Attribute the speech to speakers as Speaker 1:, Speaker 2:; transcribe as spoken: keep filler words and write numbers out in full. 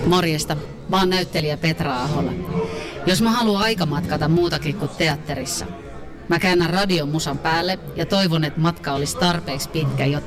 Speaker 1: Morjesta, mä oon näyttelijä Petra Ahola. Jos mä haluan aikamatkata muutakin kuin teatterissa, mä käännän radion musan päälle ja toivon, että matka olisi tarpeeksi pitkä, jotta